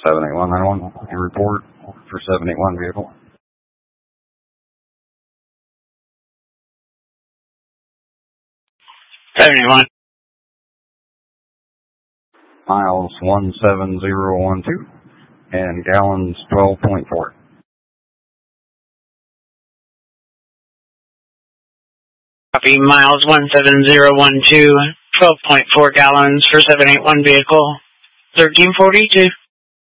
78191, your report for 781 vehicle. 781. Miles 17012 and gallons 12.4. Copy, miles 17012, 12.4 gallons for 781 vehicle, 1342.